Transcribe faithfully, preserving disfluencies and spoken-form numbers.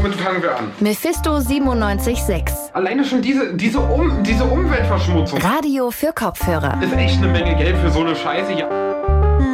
womit fangen wir an? Mephisto siebenundneunzig Komma sechs. Alleine schon diese, diese, um, diese Umweltverschmutzung. Radio für Kopfhörer. Ist echt eine Menge Geld für so eine Scheiße. Ja.